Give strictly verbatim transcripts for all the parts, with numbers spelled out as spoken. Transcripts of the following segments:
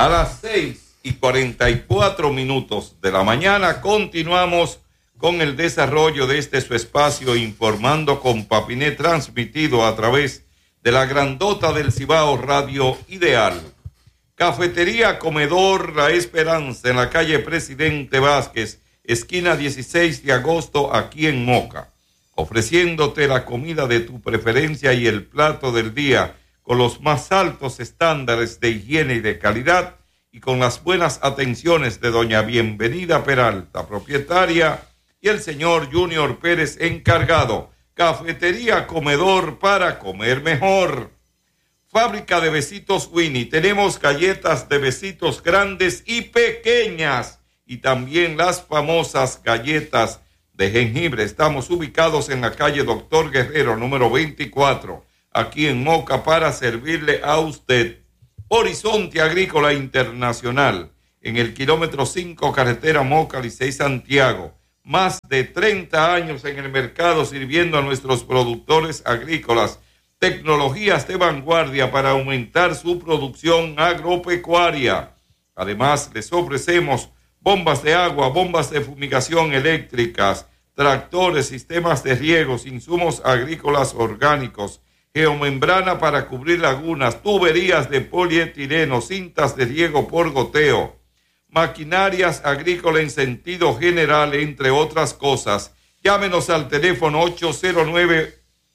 A las seis y cuarenta y cuatro minutos de la mañana continuamos con el desarrollo de este su espacio Informando con Papiné, transmitido a través de la grandota del Cibao Radio Ideal. Cafetería Comedor La Esperanza en la calle Presidente Vázquez, esquina dieciséis de agosto, aquí en Moca, ofreciéndote la comida de tu preferencia y el plato del día con los más altos estándares de higiene y de calidad y con las buenas atenciones de doña Bienvenida Peralta, propietaria, y el señor Junior Pérez, encargado. Cafetería Comedor para comer mejor. Fábrica de Besitos Winnie. Tenemos galletas de besitos grandes y pequeñas y también las famosas galletas de jengibre. Estamos ubicados en la calle Doctor Guerrero, número veinticuatro, aquí en Moca, para servirle a usted. Horizonte Agrícola Internacional, en el kilómetro cinco, carretera Moca, Licey, Santiago. Más de treinta años en el mercado sirviendo a nuestros productores agrícolas tecnologías de vanguardia para aumentar su producción agropecuaria. Además, les ofrecemos bombas de agua, bombas de fumigación eléctricas, tractores, sistemas de riegos, insumos agrícolas orgánicos, geomembrana para cubrir lagunas, tuberías de polietileno, cintas de riego por goteo, maquinarias agrícolas en sentido general, entre otras cosas. Llámenos al teléfono ocho cero nueve,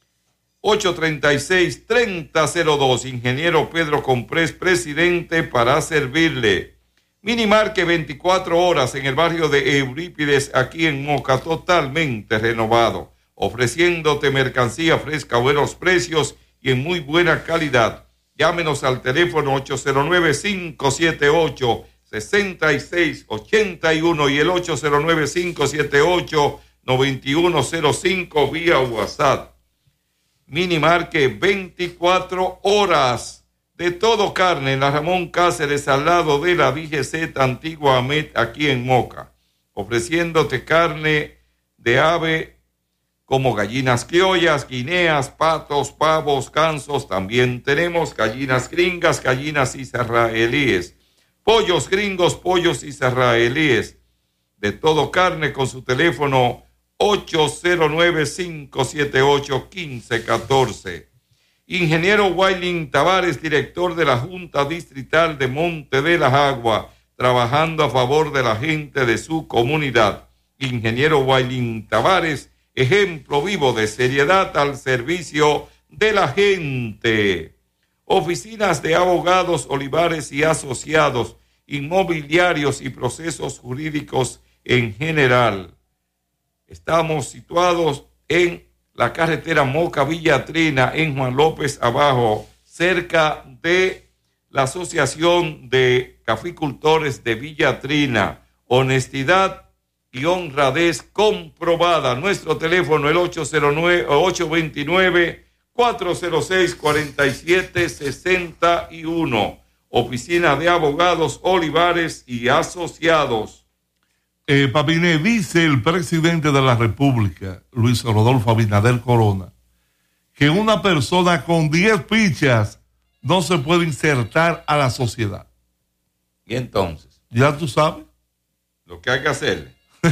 ocho tres seis, tres cero cero dos. Ingeniero Pedro Comprés, presidente, para servirle. Minimarket veinticuatro horas en el barrio de Eurípides, aquí en Moca, totalmente renovado, ofreciéndote mercancía fresca a buenos precios y en muy buena calidad. Llámenos al teléfono ocho cero nueve, cinco siete ocho, seis seis ocho uno y el ocho cero nueve, cinco siete ocho, nueve uno cero cinco vía WhatsApp. Minimarket veinticuatro horas. De todo carne en la Ramón Cáceres, al lado de la D G Z Antigua Amet, aquí en Moca, ofreciéndote carne de ave como gallinas criollas, guineas, patos, pavos, gansos. También tenemos gallinas gringas, gallinas israelíes, pollos gringos, pollos israelíes. De todo carne, con su teléfono ocho cero nueve, cinco siete ocho, uno cinco uno cuatro. Ingeniero Wailin Tavares, director de la Junta Distrital de Monte de las Aguas, trabajando a favor de la gente de su comunidad. Ingeniero Wailin Tavares, ejemplo vivo de seriedad al servicio de la gente. Oficinas de abogados Olivares y Asociados, inmobiliarios y procesos jurídicos en general. Estamos situados en la carretera Moca Villatrina, en Juan López Abajo, cerca de la Asociación de Caficultores de Villatrina. Honestidad y honradez comprobada. Nuestro teléfono el ocho cero nueve, ocho dos nueve, cuatro cero seis, cuatro siete seis uno. Oficina de Abogados Olivares y Asociados. Eh, Papiné, dice el presidente de la República, Luis Rodolfo Abinader Corona, que una persona con diez fichas no se puede insertar a la sociedad. ¿Y entonces? Ya tú sabes. Lo que hay que hacerle.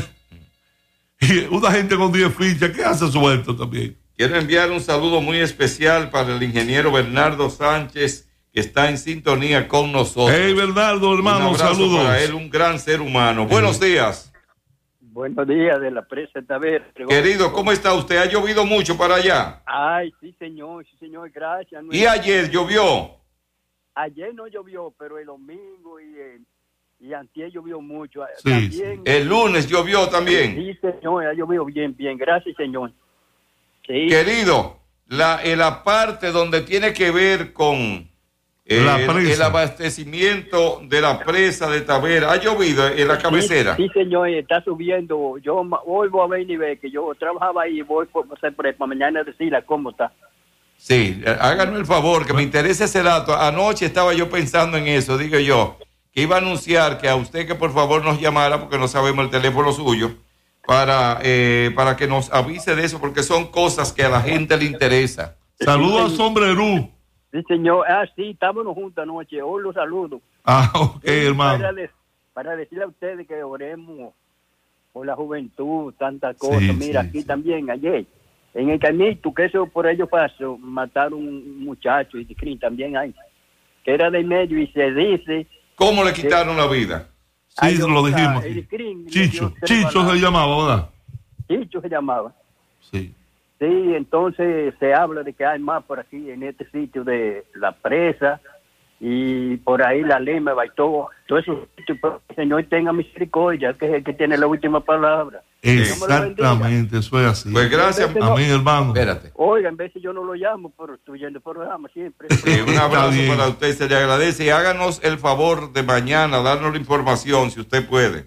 Y una gente con diez fichas, ¿qué hace suelto también? Quiero enviar un saludo muy especial para el ingeniero Bernardo Sánchez, que está en sintonía con nosotros. Hey, Bernardo, hermano, un abrazo saludos. para él, un gran ser humano. Buenos días. Buenos días de la presa Taber. Querido, ¿cómo está usted? ¿Ha llovido mucho para allá? Ay, sí, señor, sí, señor, gracias. No, ¿Y ayer llovió? Ayer no llovió, pero el domingo y el, y antier llovió mucho. Sí, también, sí. El lunes llovió también. Sí, señor, ha llovido bien, bien, gracias, señor. Sí. Querido, la, en la parte donde tiene que ver con el, el abastecimiento de la presa de Tavera, ¿ha llovido en la cabecera? Sí, sí, señor, está subiendo. Yo hoy voy a ver y ver que yo trabajaba ahí y voy por, por, por mañana a decirle cómo está. Sí, háganme el favor, que me interesa ese dato. Anoche estaba yo pensando en eso, digo yo, que iba a anunciar que a usted que por favor nos llamara, porque no sabemos el teléfono suyo, para, eh, para que nos avise de eso, porque son cosas que a la gente le interesa. Saludos a Sombrerú. Sí, señor. Ah, sí, estábamos juntos anoche. Hoy los saludo. Ah, ok, Eh, hermano. Para, de- para decirle a ustedes que oremos por la juventud, tantas cosas. Sí, Mira, sí, aquí sí. también, ayer, en el Caimito, que eso por ello pasó, mataron un muchacho y Crin también hay, que era de medio y se dice... ¿Cómo le quitaron la vida? Sí, Ay, lo o sea, dijimos. el Crin le Chicho, dio tres Chicho se balazos. llamaba, ¿verdad? Chicho se llamaba. Sí. Sí, entonces se habla de que hay más por aquí, en este sitio de la presa, y por ahí la Lima, y todo, todo eso. Pero el Señor tenga misericordia, que es el que tiene la última palabra. Dios me lo bendiga. Exactamente, eso es así. Pues gracias. En vez de no- Amén, hermano. Espérate. Oiga, en vez de yo no lo llamo, pero estoy yendo por el programa siempre. Eh, un abrazo Está bien. para usted, se le agradece. Y háganos el favor de mañana, darnos la información, si usted puede.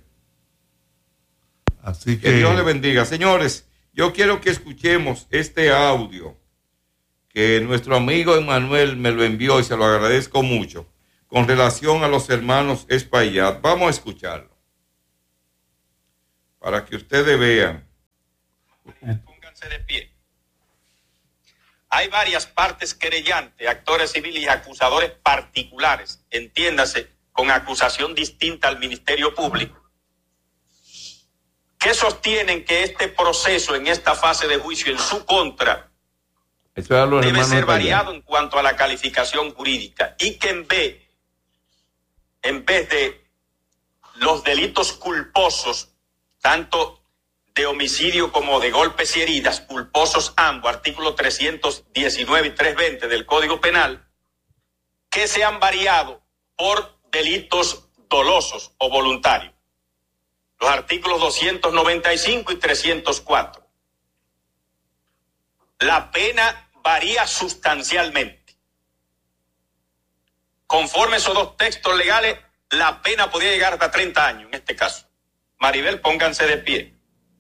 Así Que que, Dios le bendiga. Señores, yo quiero que escuchemos este audio que nuestro amigo Emanuel me lo envió y se lo agradezco mucho con relación a los hermanos Espaillat. Vamos a escucharlo para que ustedes vean. Pónganse de pie. Hay varias partes querellantes, actores civiles y acusadores particulares, entiéndase, con acusación distinta al Ministerio Público, que sostienen que este proceso en esta fase de juicio en su contra Eso era los debe hermanos ser Espaillat. variado en cuanto a la calificación jurídica y que en vez, en vez de los delitos culposos, tanto de homicidio como de golpes y heridas, culposos ambos, artículos trescientos diecinueve y trescientos veinte del Código Penal, que sean variados por delitos dolosos o voluntarios. Los artículos doscientos noventa y cinco y trescientos cuatro. La pena varía sustancialmente. Conforme esos dos textos legales, la pena podría llegar hasta treinta años en este caso. Maribel, pónganse de pie.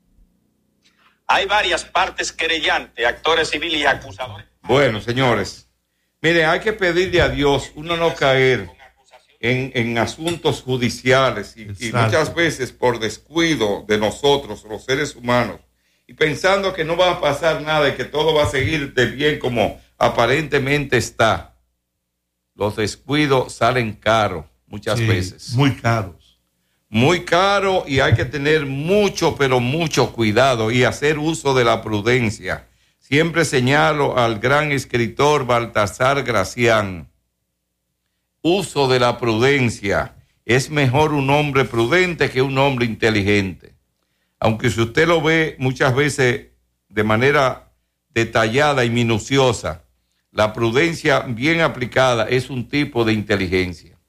Hay varias partes querellantes, actores civiles y acusadores. Bueno, señores, mire, hay que pedirle a Dios uno no caer en, en asuntos judiciales y, y Exacto. muchas veces por descuido de nosotros, los seres humanos, y pensando que no va a pasar nada y que todo va a seguir de bien como aparentemente está. Los descuidos salen caros muchas sí, veces. muy caros. Muy caro y hay que tener mucho, pero mucho cuidado y hacer uso de la prudencia. Siempre señalo al gran escritor Baltasar Gracián. Uso de la prudencia. Es mejor un hombre prudente que un hombre inteligente. Aunque si usted lo ve muchas veces de manera detallada y minuciosa, la prudencia bien aplicada es un tipo de inteligencia.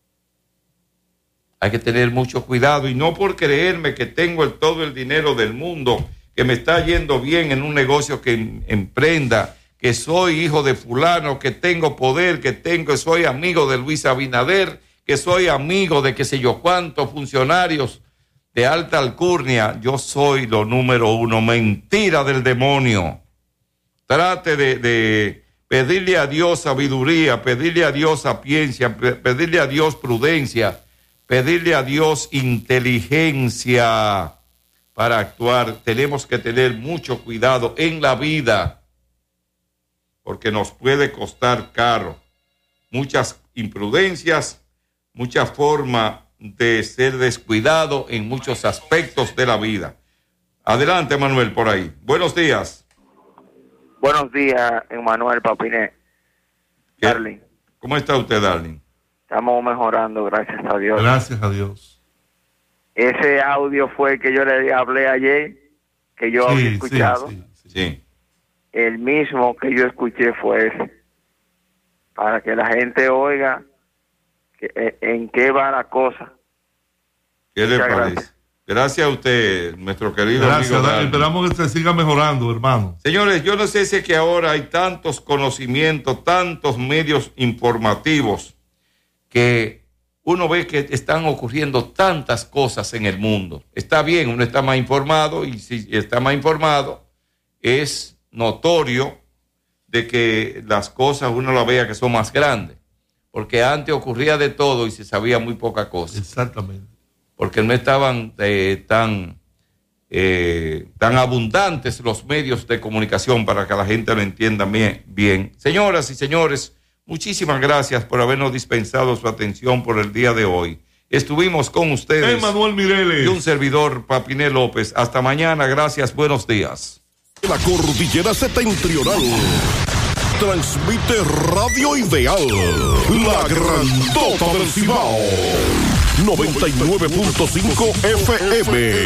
Hay que tener mucho cuidado y no por creerme que tengo el, todo el dinero del mundo, que me está yendo bien en un negocio que em, emprenda, que soy hijo de fulano, que tengo poder, que tengo, que soy amigo de Luis Abinader, que soy amigo de qué sé yo cuántos funcionarios de alta alcurnia. Yo soy lo número uno. Mentira del demonio. Trate de, de pedirle a Dios sabiduría, pedirle a Dios sapiencia, pedirle a Dios prudencia, pedirle a Dios inteligencia para actuar. Tenemos que tener mucho cuidado en la vida, porque nos puede costar caro. Muchas imprudencias, mucha forma de ser descuidado en muchos aspectos de la vida. Adelante, Manuel, por ahí. Buenos días. Buenos días, Emanuel Papiné. ¿Qué? Darling, ¿Cómo está usted, Darling? estamos mejorando, gracias a Dios. Gracias a Dios. Ese audio fue el que yo le hablé ayer, que yo había Sí, escuchado. sí, sí. Sí. El mismo que yo escuché fue ese. Para que la gente oiga que, eh, en qué va la cosa. ¿Qué le Muchas parece? gracias. Gracias a usted, nuestro querido Gracias, amigo Dani. Darling. Esperamos que se siga mejorando, hermano. Señores, yo no sé si es que ahora hay tantos conocimientos, tantos medios informativos, que uno ve que están ocurriendo tantas cosas en el mundo. Está bien, uno está más informado, y si está más informado, es notorio de que las cosas uno las vea que son más grandes. Porque antes ocurría de todo y se sabía muy poca cosa. Exactamente. Porque no estaban eh, tan, eh, tan abundantes los medios de comunicación para que la gente lo entienda bien, bien. Señoras y señores, muchísimas gracias por habernos dispensado su atención por el día de hoy. Estuvimos con ustedes, Emanuel Mireles y un servidor, Papiné López. Hasta mañana, gracias, buenos días. La cordillera septentrional transmite Radio Ideal, la grandota del Cibao, noventa y nueve punto cinco F M.